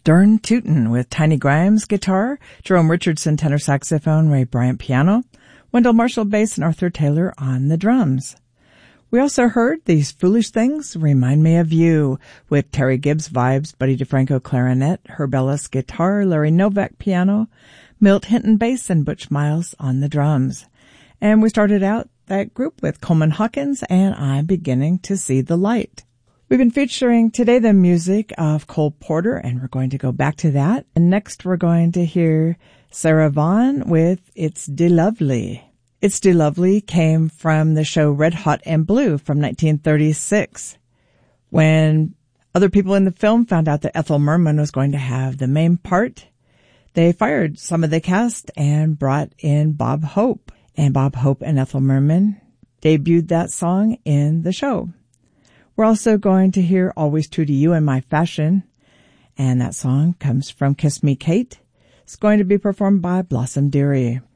Darn Tootin' with Tiny Grimes guitar, Jerome Richardson tenor saxophone, Ray Bryant piano, Wendell Marshall bass, and Arthur Taylor on the drums. We also heard These Foolish Things Remind Me of You with Terry Gibbs vibes, Buddy DeFranco clarinet, Herb Ellis guitar, Larry Novak piano, Milt Hinton bass, and Butch Miles on the drums. And we started out that group with Coleman Hawkins and I'm Beginning to See the Light. We've been featuring today the music of Cole Porter, and we're going to go back to that. And next we're going to hear Sarah Vaughan with It's De Lovely. It's De Lovely came from the show Red Hot and Blue from 1936. When other people in the film found out that Ethel Merman was going to have the main part, they fired some of the cast and brought in Bob Hope. And Bob Hope and Ethel Merman debuted that song in the show. We're also going to hear Always True to You in My Fashion, and that song comes from Kiss Me Kate. It's going to be performed by Blossom Dearie.